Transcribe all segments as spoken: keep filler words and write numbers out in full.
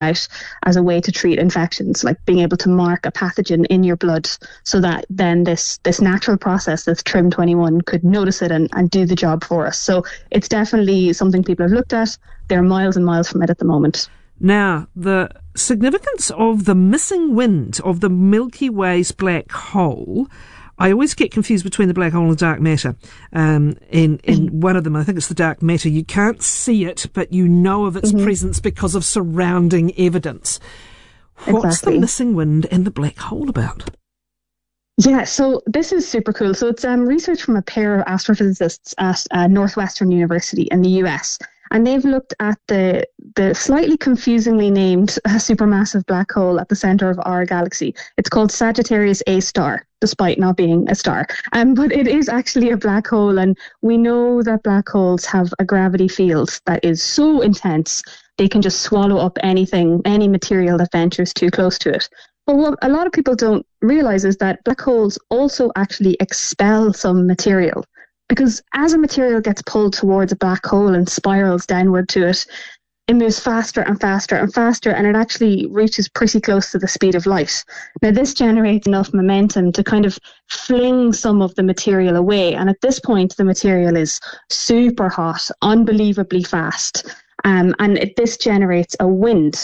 out as a way to treat infections, like being able to mark a pathogen in your blood so that then this this natural process, this T R I M twenty-one, could notice it and, and do the job for us. So it's definitely something people have looked at. They're miles and miles from it at the moment. Now, the significance of the missing wind of the Milky Way's black hole, I always get confused between the black hole and the dark matter. Um, in in mm-hmm. one of them, I think it's the dark matter, you can't see it, but you know of its mm-hmm. presence because of surrounding evidence. What's exactly. the missing wind and the black hole about? Yeah, so this is super cool. So it's um, research from a pair of astrophysicists at uh, Northwestern University in the U S, and they've looked at the the slightly confusingly named uh, supermassive black hole at the centre of our galaxy. It's called Sagittarius A star, despite not being a star. Um, but it is actually a black hole, and we know that black holes have a gravity field that is so intense they can just swallow up anything, any material that ventures too close to it. But what a lot of people don't realise is that black holes also actually expel some material. Because as a material gets pulled towards a black hole and spirals downward to it, it moves faster and faster and faster, and it actually reaches pretty close to the speed of light. Now, this generates enough momentum to kind of fling some of the material away. And at this point, the material is super hot, unbelievably fast. Um, and it, this generates a wind.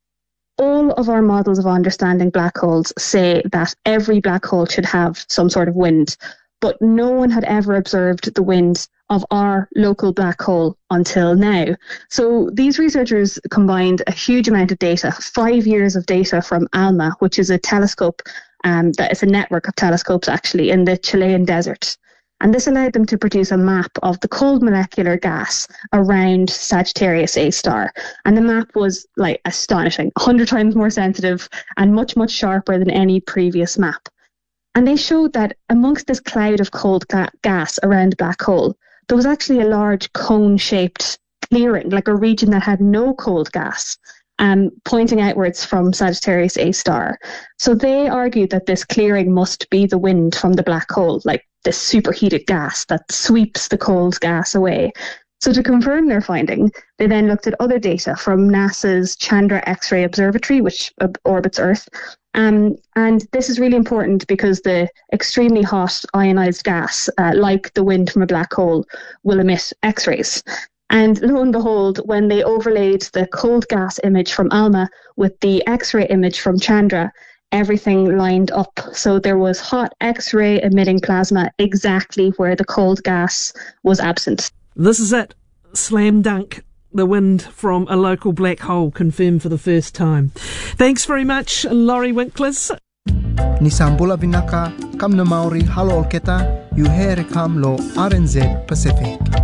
All of our models of understanding black holes say that every black hole should have some sort of wind. But no one had ever observed the wind of our local black hole until now. So these researchers combined a huge amount of data, five years of data from ALMA, which is a telescope um, that is a network of telescopes actually in the Chilean desert. And this allowed them to produce a map of the cold molecular gas around Sagittarius A star. And the map was like astonishing, one hundred times more sensitive and much, much sharper than any previous map. And they showed that amongst this cloud of cold ga- gas around the black hole, there was actually a large cone-shaped clearing, like a region that had no cold gas, um, pointing outwards from Sagittarius A star. So they argued that this clearing must be the wind from the black hole, like this superheated gas that sweeps the cold gas away. So to confirm their finding, they then looked at other data from NASA's Chandra X-ray Observatory, which uh, orbits Earth. Um, and this is really important because the extremely hot ionized gas, uh, like the wind from a black hole, will emit X-rays. And lo and behold, when they overlaid the cold gas image from ALMA with the X-ray image from Chandra, everything lined up. So there was hot X-ray emitting plasma exactly where the cold gas was absent. This is it. Slam dunk. The wind from a local black hole confirmed for the first time. Thanks very much, Laurie Winklers. Ni Sambula Vinaka, kam na Maori halo olketa, you here kam lo R N Z Pacific.